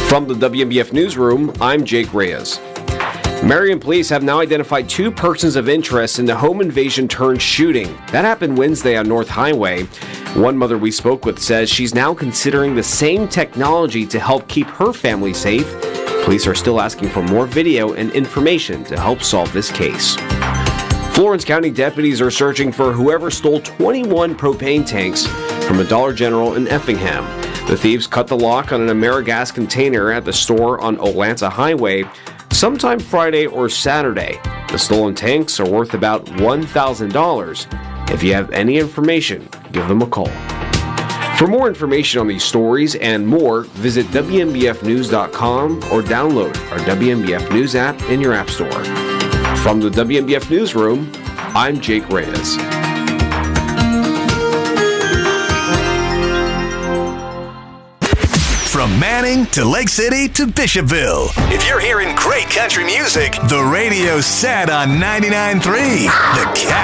From the WNBF Newsroom, I'm Jake Reyes. Marion police have now identified 2 persons of interest in the home invasion turned shooting. That happened Wednesday on North Highway. One mother we spoke with says she's now considering the same technology to help keep her family safe. Police are still asking for more video and information to help solve this case. Florence County deputies are searching for whoever stole 21 propane tanks from a Dollar General in Effingham. The thieves cut the lock on an AmeriGas container at the store on Olathe Highway sometime Friday or Saturday. The stolen tanks are worth about $1,000. If you have any information, give them a call. For more information on these stories and more, visit WNBFnews.com or download our WNBF News app in your app store. From the WNBF Newsroom, I'm Jake Reyes. From Manning to Lake City to Bishopville. If you're hearing great country music, the radio's set on 99.3 The Cat.